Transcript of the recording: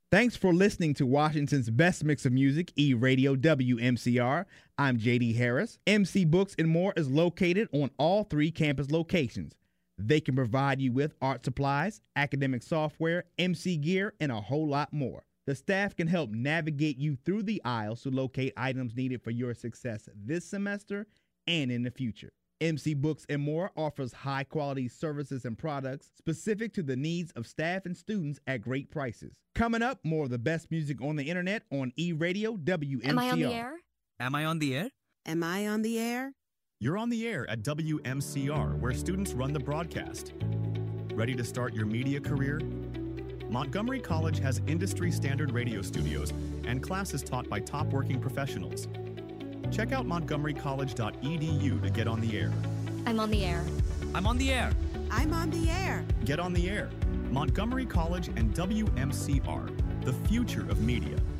Thanks for listening to Washington's best mix of music, E-Radio WMCR. I'm J.D. Harris. MC Books and More is located on all 3 campus locations. They can provide you with art supplies, academic software, MC gear, and a whole lot more. The staff can help navigate you through the aisles to locate items needed for your success this semester and in the future. MC Books and More offers high-quality services and products specific to the needs of staff and students at great prices. Coming up, more of the best music on the internet on E-Radio WMCR. Am I on the air? Am I on the air? Am I on the air? You're on the air at WMCR, where students run the broadcast. Ready to start your media career? Montgomery College has industry-standard radio studios and classes taught by top working professionals. Check out montgomerycollege.edu to get on the air. I'm on the air. I'm on the air. I'm on the air. Get on the air. Montgomery College and WMCR, the future of media.